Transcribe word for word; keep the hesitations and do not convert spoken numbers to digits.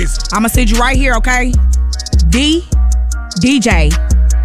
is. I'ma send you right here, okay? D, D J,